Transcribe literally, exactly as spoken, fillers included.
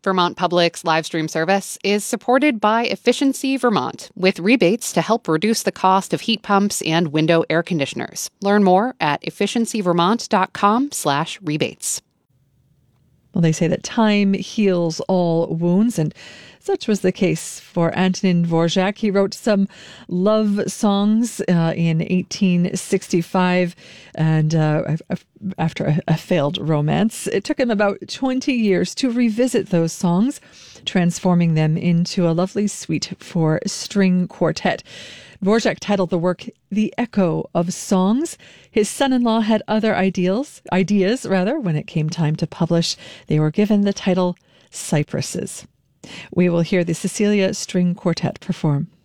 Vermont Public's live stream service is supported by Efficiency Vermont, with rebates to help reduce the cost of heat pumps and window air conditioners. Learn more at efficiencyvermont.com slash rebates. Well, they say that time heals all wounds, and such was the case for Antonin Dvorak. He wrote some love songs uh, in eighteen sixty-five, and uh, after a, a failed romance. It took him about twenty years to revisit those songs, transforming them into a lovely suite for string quartet. Dvorak titled the work The Echo of Songs. His son-in-law had other ideals, ideas rather, when it came time to publish. They were given the title Cypresses. We will hear the Cecilia String Quartet perform.